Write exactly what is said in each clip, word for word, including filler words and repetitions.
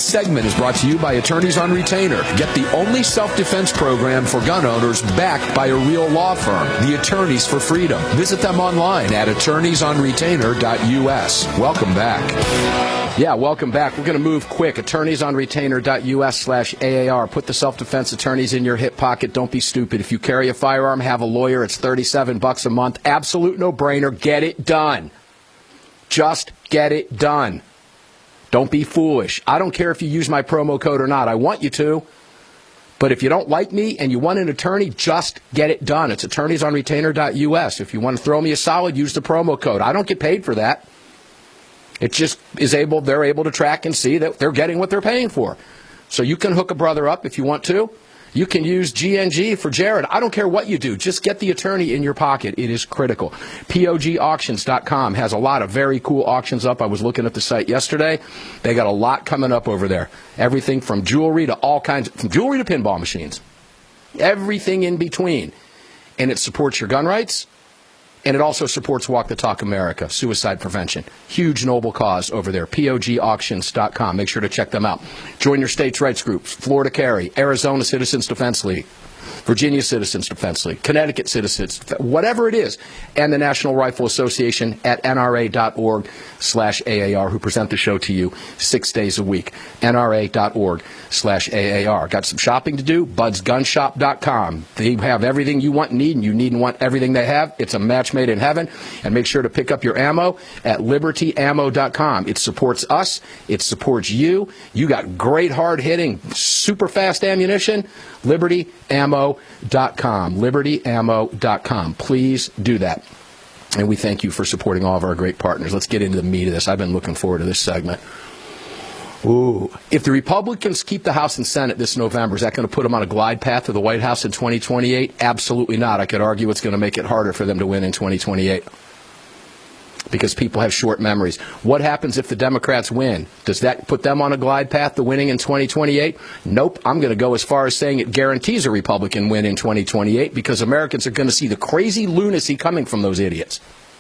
segment is brought to you by Attorneys on Retainer. Get the only self-defense program for gun owners backed by a real law firm, the Attorneys for Freedom. Visit them online at attorneys on retainer dot U S. Welcome back. Yeah, welcome back. We're going to move quick. attorneys on retainer dot U S slash A A R. Put the self-defense attorneys in your hip pocket. Don't be stupid. If you carry a firearm, have a lawyer. It's thirty-seven bucks a month. Absolute no-brainer. Get it done. Just get it done. Don't be foolish. I don't care if you use my promo code or not. I want you to. But if you don't like me and you want an attorney, just get it done. It's attorneys on retainer dot U S. If you want to throw me a solid, use the promo code. I don't get paid for that. It just is able, they're able to track and see that they're getting what they're paying for. So you can hook a brother up if you want to. You can use G N G for Jared. I don't care what you do. Just get the attorney in your pocket. It is critical. P O G auctions dot com has a lot of very cool auctions up. I was looking at the site yesterday. They got a lot coming up over there. Everything from jewelry to all kinds, from jewelry to pinball machines. Everything in between. And it supports your gun rights. And it also supports Walk the Talk America, suicide prevention. Huge noble cause over there. P O G auctions dot com. Make sure to check them out. Join your states' rights groups. Florida Carry, Arizona Citizens Defense League, Virginia Citizens Defense League, Connecticut Citizens, whatever it is, and the National Rifle Association at N R A dot org slash A A R, who present the show to you six days a week. N R A dot org slash A A R. Got some shopping to do? buds gun shop dot com. They have everything you want and need, and you need and want everything they have. It's a match made in heaven. And make sure to pick up your ammo at liberty ammo dot com. It supports us. It supports you. You got great, hard-hitting, super fast ammunition. liberty ammo dot com. liberty ammo dot com. Please do that. And we thank you for supporting all of our great partners. Let's get into the meat of this. I've been looking forward to this segment. Ooh. If the Republicans keep the House and Senate this November, is that going to put them on a glide path to the White House in twenty twenty-eight? Absolutely not. I could argue it's going to make it harder for them to win in twenty twenty-eight. Because people have short memories. What happens if the Democrats win? Does that put them on a glide path to winning in twenty twenty-eight? Nope. I'm going to go as far as saying it guarantees a Republican win in twenty twenty-eight because Americans are going to see the crazy lunacy coming from those idiots.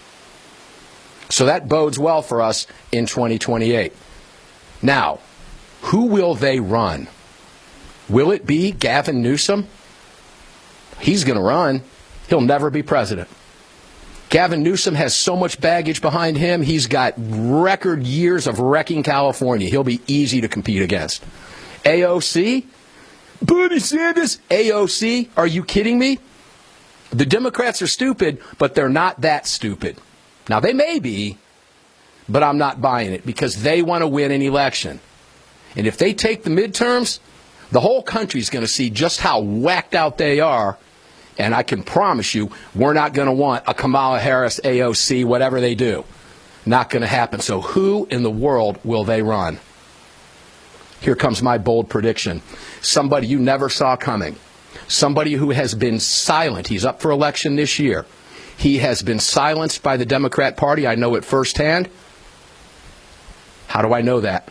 So that bodes well for us in twenty twenty-eight. Now, who will they run? Will it be Gavin Newsom? He's going to run. He'll never be president. Gavin Newsom has so much baggage behind him. He's got record years of wrecking California. He'll be easy to compete against. A O C? Bernie Sanders? A O C? Are you kidding me? The Democrats are stupid, but they're not that stupid. Now, they may be, but I'm not buying it because they want to win an election. And if they take the midterms, the whole country's going to see just how whacked out they are. And I can promise you, we're not going to want a Kamala Harris, A O C, whatever they do. Not going to happen. So who in the world will they run? Here comes my bold prediction. Somebody you never saw coming. Somebody who has been silent. He's up for election this year. He has been silenced by the Democrat Party. I know it firsthand. How do I know that?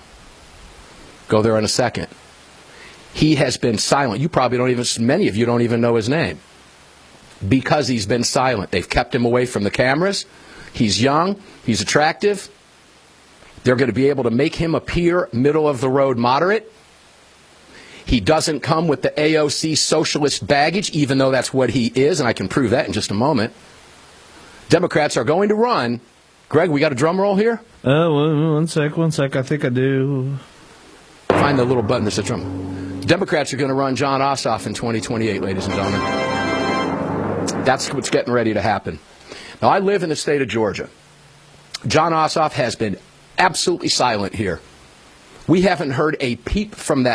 Go there in a second. He has been silent. You probably don't even, many of you don't even know his name. Because he's been silent. They've kept him away from the cameras. He's young. He's attractive. They're going to be able to make him appear middle-of-the-road moderate. He doesn't come with the A O C socialist baggage, even though that's what he is, and I can prove that in just a moment. Democrats are going to run. Greg, we got a drum roll here? Uh, one sec, one sec. I think I do. Find the little button that says drum. Democrats are going to run Jon Ossoff in twenty twenty-eight, ladies and gentlemen. That's what's getting ready to happen. Now, I live in the state of Georgia. Jon Ossoff has been absolutely silent here. We haven't heard a peep from that